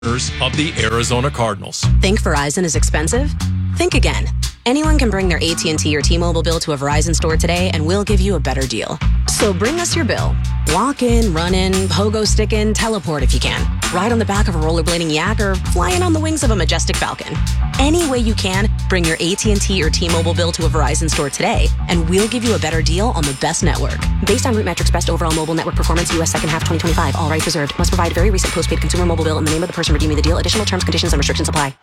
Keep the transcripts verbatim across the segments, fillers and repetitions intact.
of the Arizona Cardinals. Think Verizon is expensive? Think again. Anyone can bring their A T and T or T-Mobile bill to a Verizon store today, and we'll give you a better deal. So bring us your bill. Walk in, run in, pogo stick in, teleport if you can. Ride on the back of a rollerblading yak or fly in on the wings of a majestic falcon. Any way you can, bring your A T and T or T-Mobile bill to a Verizon store today, and we'll give you a better deal on the best network. Based on RootMetrics Best Overall Mobile Network Performance, U S second half twenty twenty-five. All rights reserved. Must provide very recent postpaid consumer mobile bill in the name of the person redeeming the deal. Additional terms, conditions, and restrictions apply.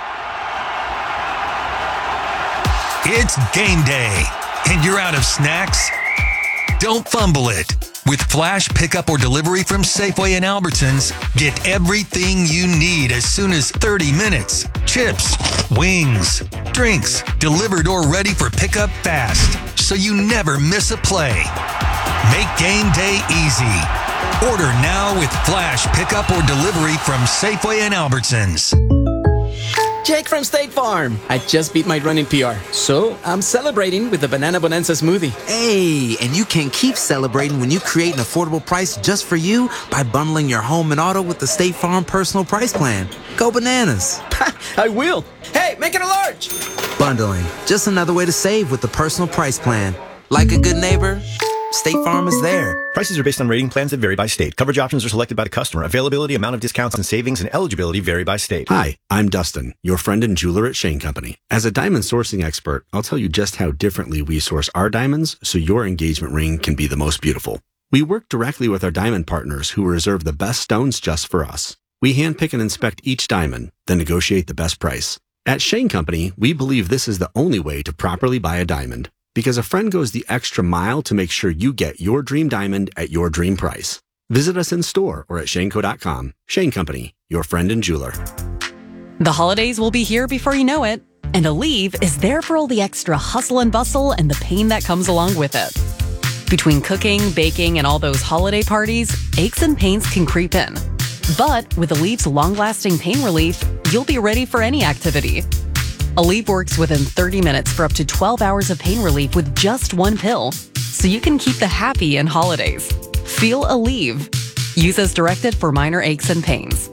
It's game day, and you're out of snacks? Don't fumble it. With Flash Pickup or Delivery from Safeway and Albertsons, get everything you need as soon as thirty minutes. Chips, wings, drinks, delivered or ready for pickup fast, so you never miss a play. Make game day easy. Order now with Flash Pickup or Delivery from Safeway and Albertsons. Jake from State Farm. I just beat my running P R, so I'm celebrating with the Banana Bonanza smoothie. Hey, and you can keep celebrating when you create an affordable price just for you by bundling your home and auto with the State Farm Personal Price Plan. Go bananas. I will. Hey, make it a large. Bundling, just another way to save with the Personal Price Plan. Like a good neighbor, State Farm is there. Prices are based on rating plans that vary by state. Coverage options are selected by the customer. Availability, amount of discounts and savings, and eligibility vary by state. Hi, I'm Dustin, your friend and jeweler at Shane Company. As a diamond sourcing expert, I'll tell you just how differently we source our diamonds so your engagement ring can be the most beautiful. We work directly with our diamond partners who reserve the best stones just for us. We handpick and inspect each diamond, then negotiate the best price. At Shane Company, we believe this is the only way to properly buy a diamond. Because a friend goes the extra mile to make sure you get your dream diamond at your dream price. Visit us in store or at shane co dot com. Shane Company, your friend and jeweler. The holidays will be here before you know it, and Aleve is there for all the extra hustle and bustle and the pain that comes along with it. Between cooking, baking, and all those holiday parties, aches and pains can creep in. But with Aleve's long-lasting pain relief, you'll be ready for any activity. Aleve works within thirty minutes for up to twelve hours of pain relief with just one pill, so you can keep the happy in holidays. Feel Aleve. Use as directed for minor aches and pains.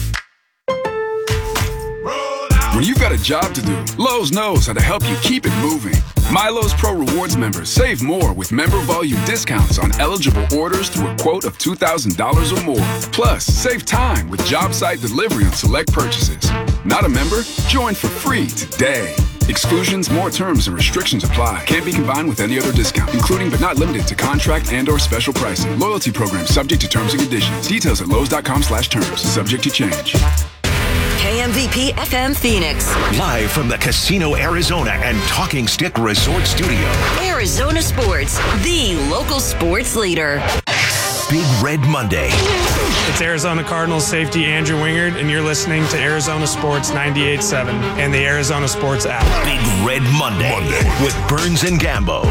When you've got a job to do, Lowe's knows how to help you keep it moving. MyLowe's Pro Rewards members save more with member volume discounts on eligible orders through a quote of two thousand dollars or more. Plus, save time with job site delivery on select purchases. Not a member? Join for free today. Exclusions, more terms, and restrictions apply. Can't be combined with any other discount, including but not limited to contract and or special pricing. Loyalty program subject to terms and conditions. Details at lowes dot com slash terms. Subject to change. K M V P F M Phoenix. Live from the Casino Arizona and Talking Stick Resort Studio. Arizona Sports, the local sports leader. Big Red Monday. It's Arizona Cardinals safety Andrew Wingard, and you're listening to Arizona Sports ninety-eight point seven and the Arizona Sports app. Big Red Monday, Monday. With Burns and Gambo.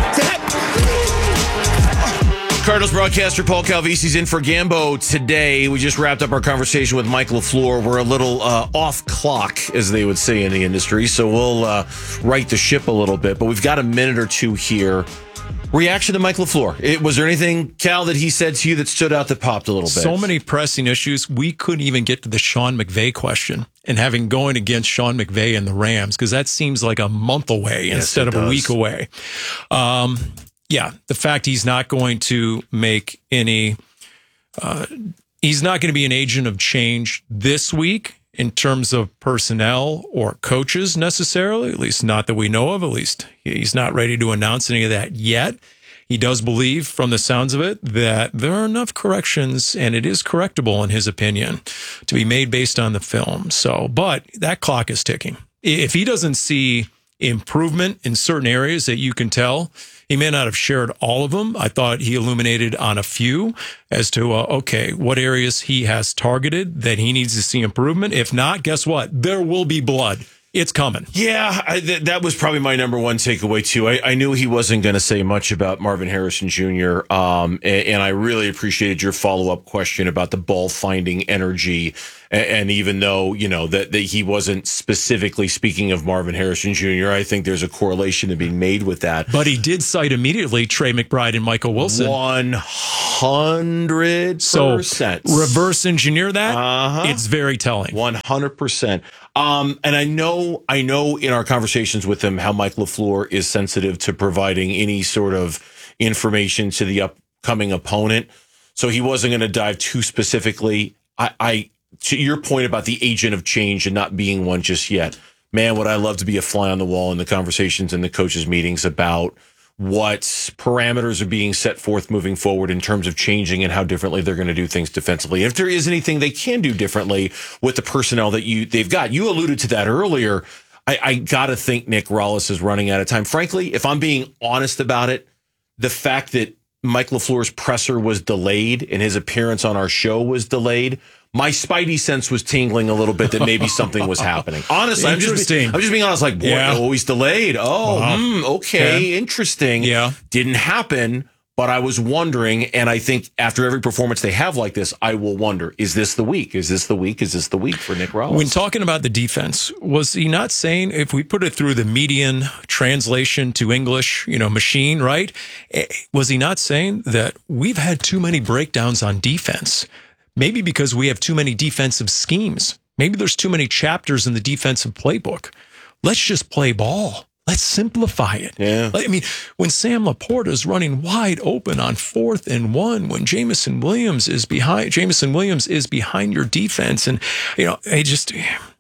Cardinals broadcaster Paul Calvisi's in for Gambo today. We just wrapped up our conversation with Mike LaFleur. We're a little uh, off clock, as they would say in the industry, so we'll uh, right the ship a little bit. But we've got a minute or two here. Reaction to Mike LaFleur. It, was there anything, Cal, that he said to you that stood out that popped a little bit? So many pressing issues. We couldn't even get to the Sean McVay question and having going against Sean McVay and the Rams, because that seems like a month away yes, instead of does. a week away. Um, yeah, the fact he's not going to make any, uh, he's not going to be an agent of change this week in terms of personnel or coaches necessarily, at least not that we know of. At least he's not ready to announce any of that yet. He does believe, from the sounds of it, that there are enough corrections, and it is correctable in his opinion, to be made based on the film. So, but that clock is ticking. If he doesn't see improvement in certain areas that you can tell, he may not have shared all of them. I thought he illuminated on a few as to, uh, okay, what areas he has targeted that he needs to see improvement. If not, guess what? There will be blood. It's coming. Yeah, I, th- that was probably my number one takeaway, too. I, I knew he wasn't going to say much about Marvin Harrison Junior, um, and, and I really appreciated your follow-up question about the ball-finding energy And, and even though, you know, that, that he wasn't specifically speaking of Marvin Harrison Junior, I think there's a correlation to being made with that. But he did cite immediately Trey McBride and Michael Wilson. one hundred percent. So reverse engineer that. Uh-huh. It's very telling. one hundred percent. Um, and I know, I know in our conversations with him how Mike LaFleur is sensitive to providing any sort of information to the upcoming opponent. So he wasn't going to dive too specifically. I, I, to your point about the agent of change and not being one just yet, man, would I love to be a fly on the wall in the conversations in the coaches' meetings about what parameters are being set forth moving forward in terms of changing and how differently they're going to do things defensively. If there is anything they can do differently with the personnel that you they've got, you alluded to that earlier. I, I got to think Nick Rallis is running out of time. Frankly, if I'm being honest about it, the fact that Mike LaFleur's presser was delayed and his appearance on our show was delayed, my spidey sense was tingling a little bit that maybe something was happening. Honestly, I'm just, being, I'm just being honest. Like, boy, yeah. oh, he's delayed. Oh, uh-huh. hmm, okay, okay, interesting. Yeah, didn't happen. But I was wondering, and I think after every performance they have like this, I will wonder: Is this the week? Is this the week? Is this the week for Nick Rallis? When talking about the defense, was he not saying if we put it through the median translation to English, you know, machine, right? Was he not saying that we've had too many breakdowns on defense? Maybe because we have too many defensive schemes. Maybe there's too many chapters in the defensive playbook. Let's just play ball. Let's simplify it. Yeah. I mean, when Sam Laporta is running wide open on fourth and one, when Jameson Williams is behind, Jameson Williams is behind your defense, and you know, I just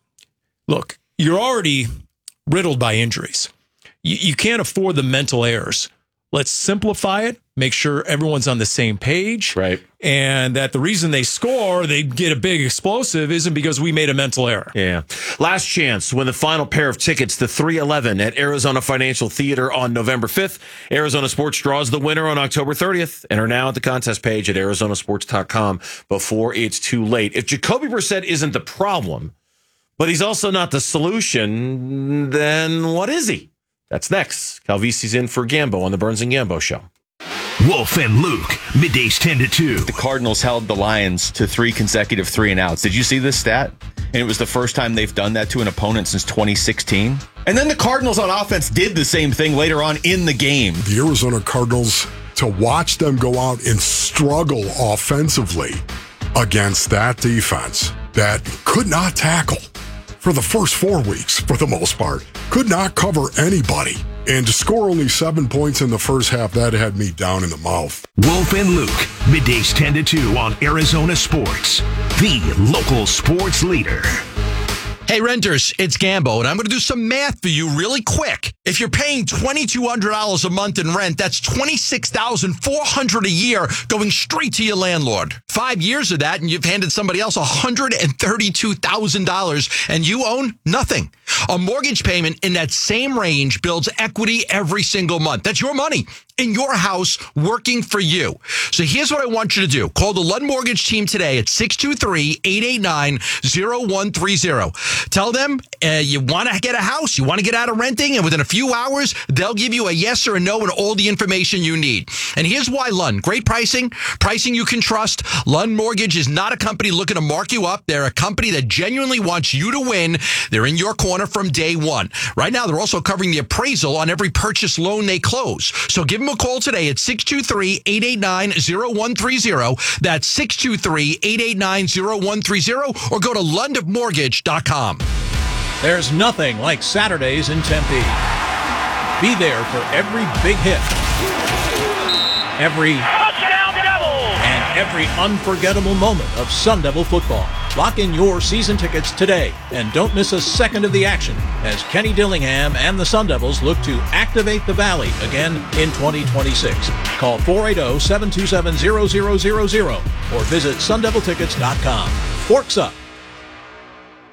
look. You're already riddled by injuries. You, you can't afford the mental errors. Let's simplify it. Make sure everyone's on the same page. Right. And that the reason they score, they get a big explosive, isn't because we made a mental error. Yeah. Last chance to win the final pair of tickets to three eleven at Arizona Financial Theater on November fifth. Arizona Sports draws the winner on October thirtieth and are now at the contest page at Arizona Sports dot com before it's too late. If Jacoby Brissett isn't the problem, but he's also not the solution, then what is he? That's next. Calvisi's in for Gambo on the Burns and Gambo Show. Wolf and Luke, middays ten to two. The Cardinals held the Lions to three consecutive three and outs. Did you see this stat? And it was the first time they've done that to an opponent since twenty sixteen. And then the Cardinals on offense did the same thing later on in the game. The Arizona Cardinals, to watch them go out and struggle offensively against that defense that could not tackle for the first four weeks, for the most part, could not cover anybody. And to score only seven points in the first half, that had me down in the mouth. Wolf and Luke, middays ten to two on Arizona Sports, the local sports leader. Hey, renters, it's Gambo, and I'm going to do some math for you really quick. If you're paying twenty-two hundred dollars a month in rent, that's twenty-six thousand four hundred dollars a year going straight to your landlord. Five years of that, and you've handed somebody else one hundred thirty-two thousand dollars, and you own nothing. A mortgage payment in that same range builds equity every single month. That's your money in your house working for you. So here's what I want you to do. Call the Lund Mortgage team today at six two three, eight eight nine, zero one three zero. Tell them uh, you want to get a house, you want to get out of renting, and within a few hours, they'll give you a yes or a no and all the information you need. And here's why Lund. Great pricing, pricing you can trust. Lund Mortgage is not a company looking to mark you up. They're a company that genuinely wants you to win. They're in your corner from day one. Right now, they're also covering the appraisal on every purchase loan they close. So give them a call today at six two three, eight eight nine, zero one three zero. That's six two three, eight eight nine, zero one three zero, or go to lund mortgage dot com. There's nothing like Saturdays in Tempe. Be there for every big hit, every touchdown Devils, and every unforgettable moment of Sun Devil football. Lock in your season tickets today and don't miss a second of the action as Kenny Dillingham and the Sun Devils look to activate the Valley again in twenty twenty-six. Call four eight zero, seven two seven, zero zero zero zero or visit sun devil tickets dot com. Forks up.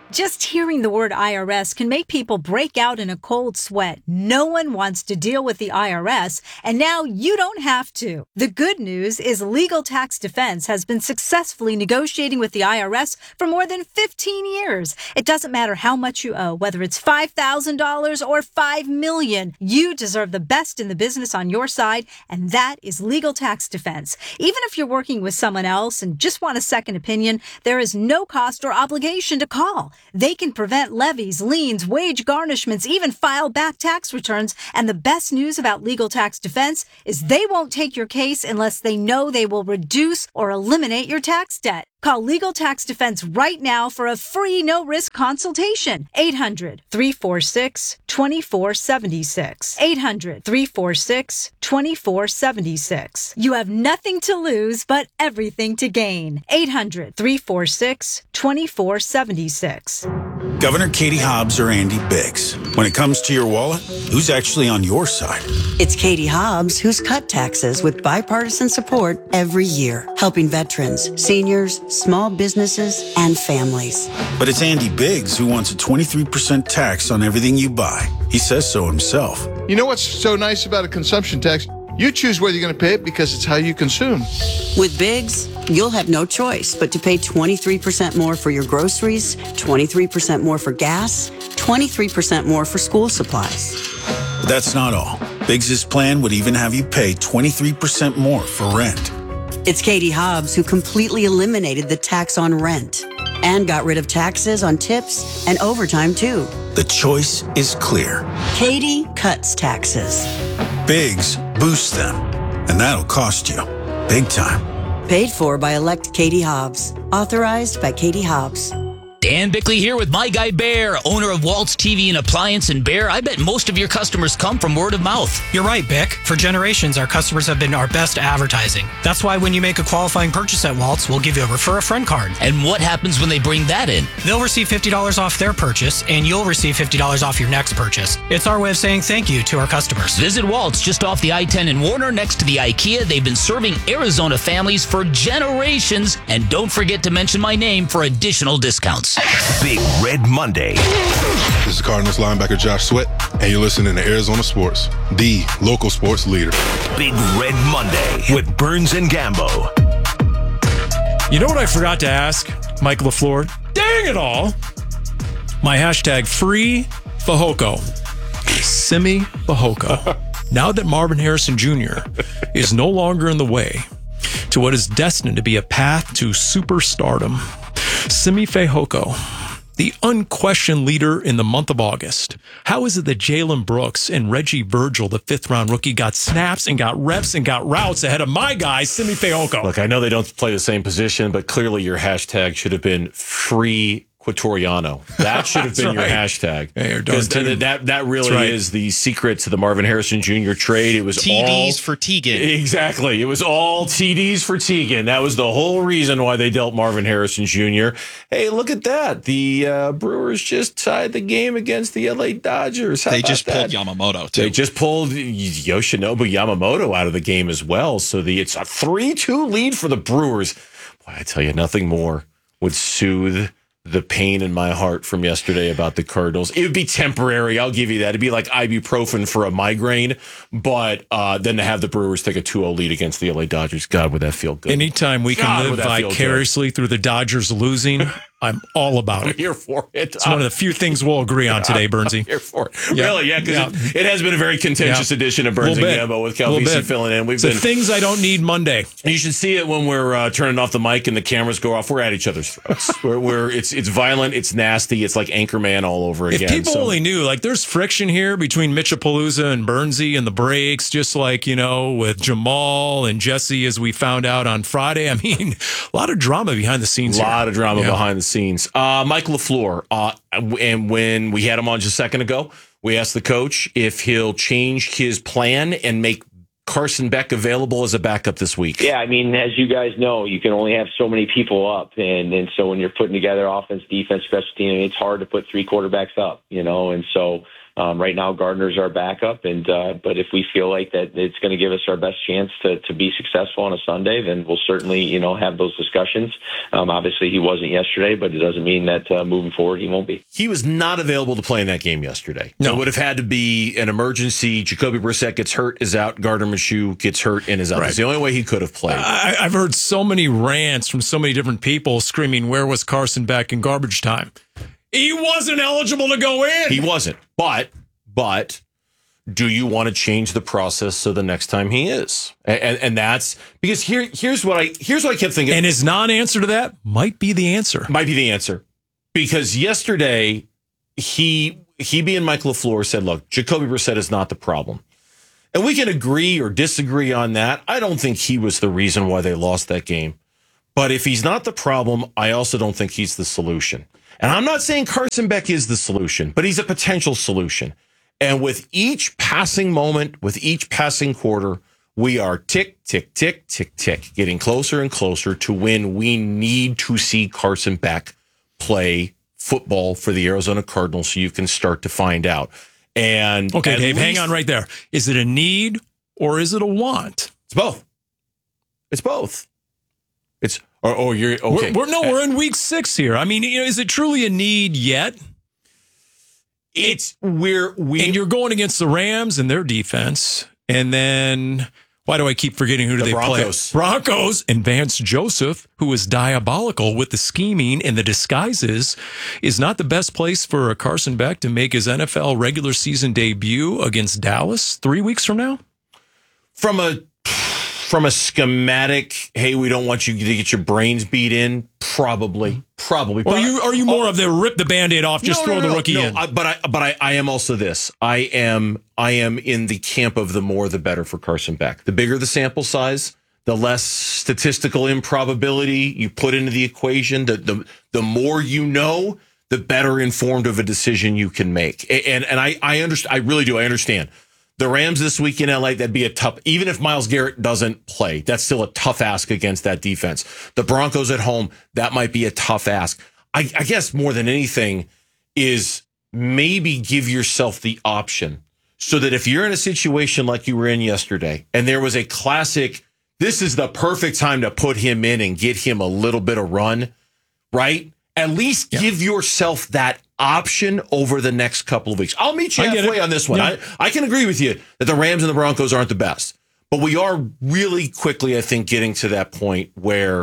Just hearing the word I R S can make people break out in a cold sweat. No one wants to deal with the I R S, and now you don't have to. The good news is Legal Tax Defense has been successfully negotiating with the I R S for more than fifteen years. It doesn't matter how much you owe, whether it's five thousand dollars or five million dollars. You deserve the best in the business on your side, and that is Legal Tax Defense. Even if you're working with someone else and just want a second opinion, there is no cost or obligation to call. They can prevent levies, liens, wage garnishments, even file back tax returns. And the best news about Legal Tax Defense is they won't take your case unless they know they will reduce or eliminate your tax debt. Call Legal Tax Defense right now for a free no-risk consultation. eight hundred, three four six, two four seven six. eight hundred, three four six, two four seven six. You have nothing to lose but everything to gain. eight hundred, three four six, two four seven six. Governor Katie Hobbs or Andy Biggs? When it comes to your wallet, who's actually on your side? It's Katie Hobbs, who's cut taxes with bipartisan support every year, helping veterans, seniors, small businesses, and families. But it's Andy Biggs who wants a twenty-three percent tax on everything you buy. He says so himself. You know what's so nice about a consumption tax? You choose whether you're going to pay it because it's how you consume. With Biggs, you'll have no choice but to pay twenty-three percent more for your groceries, twenty-three percent more for gas, twenty-three percent more for school supplies. But that's not all. Biggs's plan would even have you pay twenty-three percent more for rent. It's Katie Hobbs who completely eliminated the tax on rent and got rid of taxes on tips and overtime, too. The choice is clear. Katie cuts taxes. Biggs boosts them, and that'll cost you big time. Paid for by elect Katie Hobbs. Authorized by Katie Hobbs. Dan Bickley here with My Guy Bear, owner of Waltz T V and Appliance in Bear. I bet most of your customers come from word of mouth. You're right, Bick. For generations, our customers have been our best advertising. That's why when you make a qualifying purchase at Waltz, we'll give you a Refer a Friend card. And what happens when they bring that in? They'll receive fifty dollars off their purchase, and you'll receive fifty dollars off your next purchase. It's our way of saying thank you to our customers. Visit Waltz just off the I ten in Warner next to the IKEA. They've been serving Arizona families for generations. And don't forget to mention my name for additional discounts. Big Red Monday. This is Cardinals linebacker Josh Sweat, and you're listening to Arizona Sports, the local sports leader. Big Red Monday with Burns and Gambo. You know what I forgot to ask, Mike LaFleur? Dang it all! My hashtag free Fehoko. Simi Fehoko. Now that Marvin Harrison Junior is no longer in the way to what is destined to be a path to superstardom, Simi Fehoko, the unquestioned leader in the month of August. How is it that Jalen Brooks and Reggie Virgil, the fifth-round rookie, got snaps and got reps and got routes ahead of my guy, Simi Fehoko? Look, I know they don't play the same position, but clearly your hashtag should have been free Quatoriano. That should have been your right. hashtag. Hey, because that that really right. is the secret to the Marvin Harrison Junior trade. It was T Ds all, for Teagan. Exactly. It was all T Ds for Teagan. That was the whole reason why they dealt Marvin Harrison Junior Hey, look at that. The uh, Brewers just tied the game against the L A Dodgers. How they about just that? pulled Yamamoto, too. They just pulled Yoshinobu Yamamoto out of the game as well. So the it's a three two lead for the Brewers. Boy, I tell you, nothing more would soothe the pain in my heart from yesterday about the Cardinals. It would be temporary. I'll give you that. It'd be like ibuprofen for a migraine. But uh, then to have the Brewers take a two oh lead against the L A Dodgers, God, would that feel good. Anytime we God, can live would that feel vicariously through the Dodgers losing, I'm all about I'm it. here for it. It's one of the few things we'll agree on today, Bernsey. I'm here for it. Yeah. Really, yeah, because Yeah. it, it has been a very contentious Yeah. edition of Burns and Little bit. Gambo with Little Calvisi bit. filling in. We've It's been the things I don't need Monday. You should see it when we're uh, turning off the mic and the cameras go off. We're at each other's throats. we're, we're it's it's violent. It's nasty. It's like Anchorman all over If again. people So- only knew, like, there's friction here between Mitchapalooza and Bernsey and the breaks, just like, you know, with Jamal and Jesse, as we found out on Friday. I mean, a lot of drama behind the scenes A lot here. of drama Yeah. behind the scenes. Uh, Mike LaFleur, uh, and when we had him on just a second ago, we asked the coach if he'll change his plan and make Carson Beck available as a backup this week. Yeah, I mean, as you guys know, you can only have so many people up. And, and so when you're putting together offense, defense, special team, it's hard to put three quarterbacks up, you know. And so Um, right now, Gardner's our backup, and uh, but if we feel like that it's going to give us our best chance to, to be successful on a Sunday, then we'll certainly, you know, have those discussions. Um, obviously, he wasn't yesterday, but it doesn't mean that uh, moving forward he won't be. He was not available to play in that game yesterday. No. It would have had to be an emergency. Jacoby Brissett gets hurt, is out. Gardner Minshew gets hurt and is out. Right. That's the only way he could have played. I, I've heard so many rants from so many different people screaming, where was Carson Beck in garbage time? He wasn't eligible to go in. He wasn't. But, but do you want to change the process so the next time he is? And, and, and that's because here, here's what I, here's what I kept thinking. And his non-answer to that might be the answer. Might be the answer. Because yesterday, he, he being Mike LaFleur said, look, Jacoby Brissett is not the problem. And we can agree or disagree on that. I don't think he was the reason why they lost that game. But if he's not the problem, I also don't think he's the solution. And I'm not saying Carson Beck is the solution, but he's a potential solution. And with each passing moment, with each passing quarter, we are tick, tick, tick, tick, tick, getting closer and closer to when we need to see Carson Beck play football for the Arizona Cardinals so you can start to find out. And okay, Dave, least, hang on right there. Is it a need or is it a want? It's both. It's both. It's or oh, you're okay. We're, we're no, we're in week six here. I mean, you know, is it truly a need yet? It's we're we and you're going against the Rams and their defense, and then why do I keep forgetting who do the they Broncos. play? Broncos and Vance Joseph, who is diabolical with the scheming and the disguises, is not the best place for a Carson Beck to make his N F L regular season debut against Dallas three weeks from now. From a From a schematic, hey, we don't want you to get your brains beat in. Probably, probably. Or are you are you more oh, of the rip the Band-Aid off, just no, throw no, the no, rookie no, in? I, but I, but I, I am also this. I am, I am in the camp of the more the better for Carson Beck. The bigger the sample size, the less statistical improbability you put into the equation. The the the more you know, the better informed of a decision you can make. And and I I understand. I really do. I understand. The Rams this week in L A, that'd be a tough, even if Myles Garrett doesn't play, that's still a tough ask against that defense. The Broncos at home, that might be a tough ask. I, I guess more than anything is maybe give yourself the option so that if you're in a situation like you were in yesterday and there was a classic, this is the perfect time to put him in and get him a little bit of run, right? At least yeah. give yourself that option over the next couple of weeks. I'll meet you halfway on this one. Yeah. I, I can agree with you that the Rams and the Broncos aren't the best, but we are really quickly, I think, getting to that point where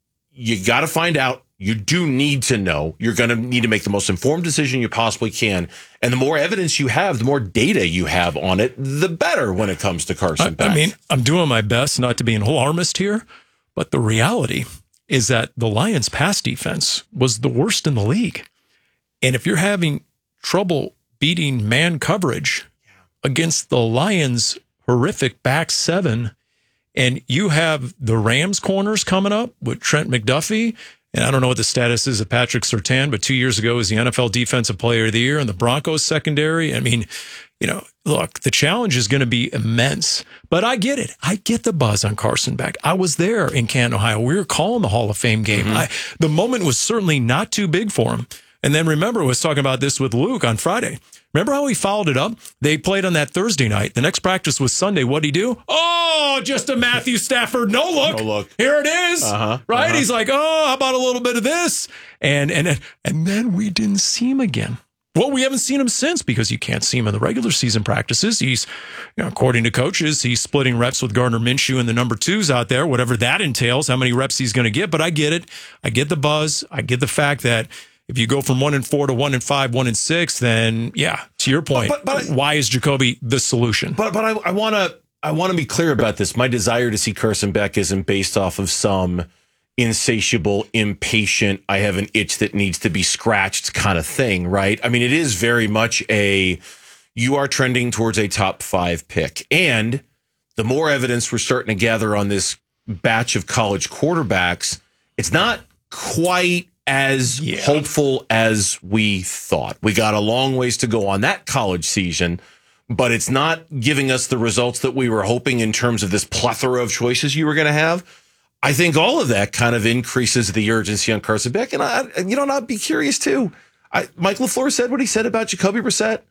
you got to find out. You do need to know. You're going to need to make the most informed decision you possibly can. And the more evidence you have, the more data you have on it, the better when it comes to Carson Beck. I, I mean, I'm doing my best not to be an alarmist here, but the reality is that the Lions' pass defense was the worst in the league. And if you're having trouble beating man coverage against the Lions' horrific back seven, and you have the Rams corners coming up with Trent McDuffie, and I don't know what the status is of Patrick Surtain, but two years ago was the N F L Defensive Player of the Year, and the Broncos secondary. I mean, you know, look, the challenge is going to be immense, but I get it. I get the buzz on Carson Beck. I was there in Canton, Ohio. We were calling the Hall of Fame game. Mm-hmm. I, the moment was certainly not too big for him. And then remember, I was talking about this with Luke on Friday. Remember how he followed it up? They played on that Thursday night. The next practice was Sunday. What'd he do? Oh, just a Matthew Stafford no look. No look. Here it is. Uh-huh. Right? Uh-huh. He's like, oh, how about a little bit of this? And and and then we didn't see him again. Well, we haven't seen him since because you can't see him in the regular season practices. He's, you know, according to coaches, he's splitting reps with Gardner Minshew and the number twos out there, whatever that entails, how many reps he's going to get. But I get it. I get the buzz. I get the fact that if you go from one and four to one and five, one and six, then yeah, to your point, but, but, but, why is Jacoby the solution? But but I, I want to I want to be clear about this. My desire to see Carson Beck isn't based off of some insatiable, impatient, I have an itch that needs to be scratched kind of thing, right? I mean, it is very much a, you are trending towards a top five pick. And the more evidence we're starting to gather on this batch of college quarterbacks, it's not quite as yeah. hopeful as we thought. We got a long ways to go on that college season, but it's not giving us the results that we were hoping in terms of this plethora of choices you were going to have. I think all of that kind of increases the urgency on Carson Beck. And I, you know, I'd be curious too. I, Mike LaFleur said what he said about Jacoby Brissett.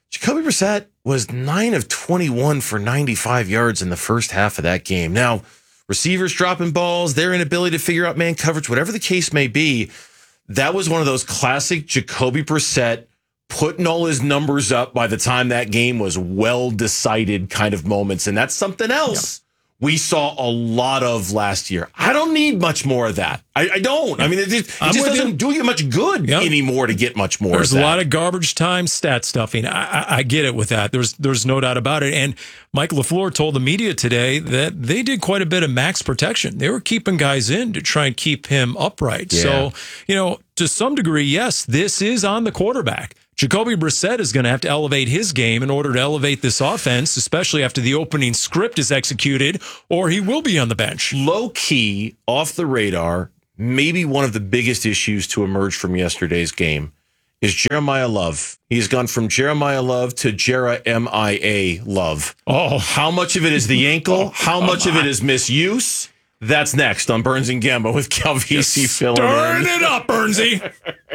Jacoby Brissett was nine of twenty-one for ninety-five yards in the first half of that game. Now, receivers dropping balls, their inability to figure out man coverage, whatever the case may be, that was one of those classic Jacoby Brissett putting all his numbers up by the time that game was well decided kind of moments. And that's something else. Yep. We saw a lot of last year. I don't need much more of that. I, I don't. I mean, it just, it just doesn't you. do you much good yep. anymore to get much more There's of that. a lot of garbage time stat stuffing. I, I, I get it with that. There's there's no doubt about it. And Mike LaFleur told the media today that they did quite a bit of max protection. They were keeping guys in to try and keep him upright. Yeah. So, you know, to some degree, yes, this is on the quarterback. Jacoby Brissett is going to have to elevate his game in order to elevate this offense, especially after the opening script is executed, or he will be on the bench. Low key, off the radar, maybe one of the biggest issues to emerge from yesterday's game is Jeremiah Love. He's gone from Jeremiah Love to Jera M I A Love. Oh, how much of it is the ankle? How much of it is misuse? That's next on Burns and Gambo with Calvisi filling in. Turn it up, Burnsy.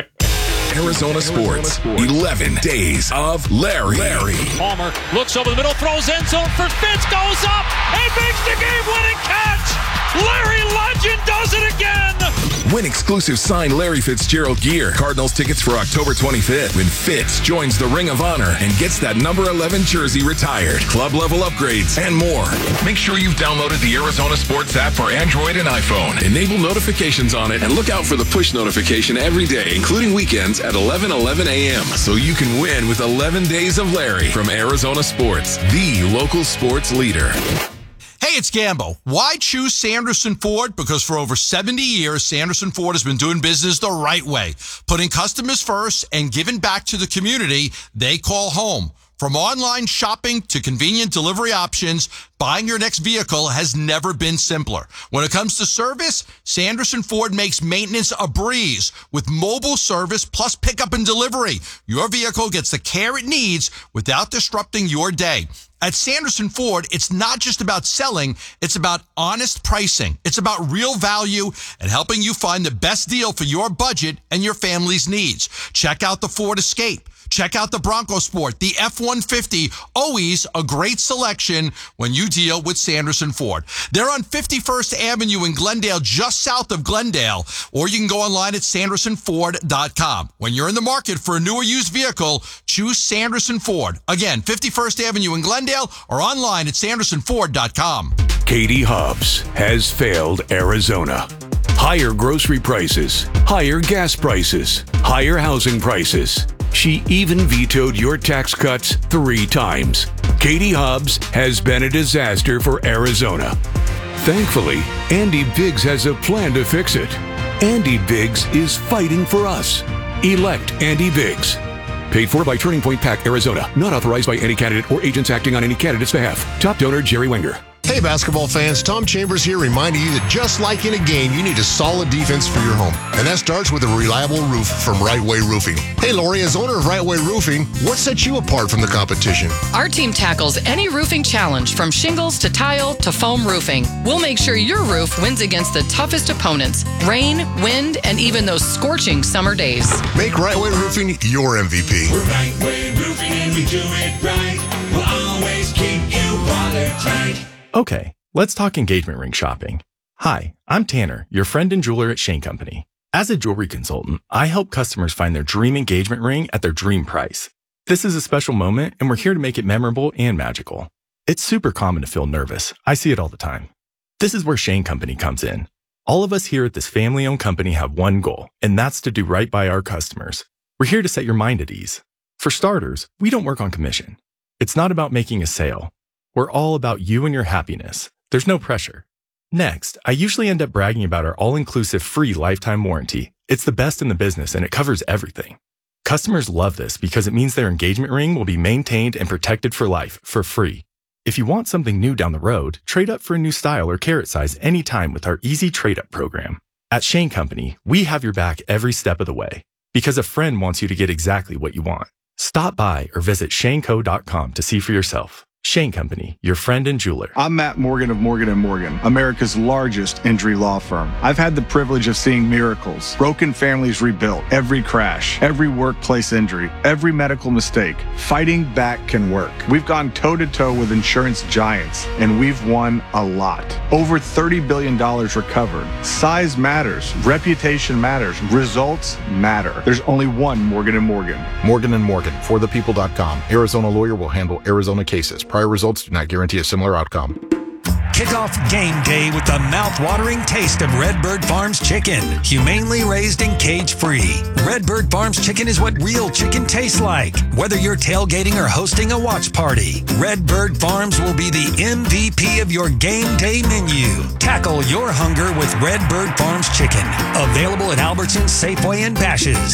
Arizona Sports, eleven days of Larry. Larry. Palmer looks over the middle, throws end zone for Fitz, goes up, and makes the game-winning catch. Larry Legend does it again. Win exclusive signed Larry Fitzgerald gear. Cardinals tickets for October twenty-fifth when Fitz joins the Ring of Honor and gets that number eleven jersey retired. Club level upgrades and more. Make sure you've downloaded the Arizona Sports app for Android and iPhone. Enable notifications on it and look out for the push notification every day, including weekends at eleven eleven a.m. so you can win with eleven days of Larry from Arizona Sports, the local sports leader. Hey, it's Gambo. Why choose Sanderson Ford? Because for over seventy years, Sanderson Ford has been doing business the right way, putting customers first and giving back to the community they call home. From online shopping to convenient delivery options, buying your next vehicle has never been simpler. When it comes to service, Sanderson Ford makes maintenance a breeze with mobile service plus pickup and delivery. Your vehicle gets the care it needs without disrupting your day. At Sanderson Ford, it's not just about selling, it's about honest pricing. It's about real value and helping you find the best deal for your budget and your family's needs. Check out the Ford Escape. Check out the Bronco Sport, the F one fifty, always a great selection when you deal with Sanderson Ford. They're on fifty-first Avenue in Glendale, just south of Glendale, or you can go online at sanderson ford dot com. When you're in the market for a new or used vehicle, choose Sanderson Ford. Again, fifty-first Avenue in Glendale or online at sanderson ford dot com. Katie Hobbs has failed Arizona. Higher grocery prices, higher gas prices, higher housing prices. She even vetoed your tax cuts three times. Katie Hobbs has been a disaster for Arizona. Thankfully, Andy Biggs has a plan to fix it. Andy Biggs is fighting for us. Elect Andy Biggs. Paid for by Turning Point PAC, Arizona. Not authorized by any candidate or agents acting on any candidate's behalf. Top donor, Jerry Wenger. Hey, basketball fans, Tom Chambers here reminding you that just like in a game, you need a solid defense for your home. And that starts with a reliable roof from Right Way Roofing. Hey, Lori, as owner of Right Way Roofing, what sets you apart from the competition? Our team tackles any roofing challenge from shingles to tile to foam roofing. We'll make sure your roof wins against the toughest opponents, rain, wind, and even those scorching summer days. Make Right Way Roofing your M V P. We're Right Way Roofing and we do it right. We'll always keep you watertight. Okay, let's talk engagement ring shopping. Hi, I'm Tanner, your friend and jeweler at Shane Company. As a jewelry consultant, I help customers find their dream engagement ring at their dream price. This is a special moment, and we're here to make it memorable and magical. It's super common to feel nervous. I see it all the time. This is where Shane Company comes in. All of us here at this family-owned company have one goal, and that's to do right by our customers. We're here to set your mind at ease. For starters, we don't work on commission. It's not about making a sale. We're all about you and your happiness. There's no pressure. Next, I usually end up bragging about our all-inclusive free lifetime warranty. It's the best in the business and it covers everything. Customers love this because it means their engagement ring will be maintained and protected for life, for free. If you want something new down the road, trade up for a new style or carat size anytime with our easy trade-up program. At Shane Company, we have your back every step of the way because a friend wants you to get exactly what you want. Stop by or visit shane co dot com to see for yourself. Shane Company, your friend and jeweler. I'm Matt Morgan of Morgan and Morgan, America's largest injury law firm. I've had the privilege of seeing miracles, broken families rebuilt, every crash, every workplace injury, every medical mistake. Fighting back can work. We've gone toe-to-toe with insurance giants, and we've won a lot. Over thirty billion dollars recovered. Size matters. Reputation matters. Results matter. There's only one Morgan and Morgan. Morgan and Morgan, for the people dot com. Arizona lawyer will handle Arizona cases. Prior results do not guarantee a similar outcome. Kick off game day with the mouth-watering taste of Redbird Farms chicken. Humanely raised and cage-free. Redbird Farms chicken is what real chicken tastes like. Whether you're tailgating or hosting a watch party, Redbird Farms will be the M V P of your game day menu. Tackle your hunger with Redbird Farms chicken. Available at Albertsons, Safeway, and Bash's'.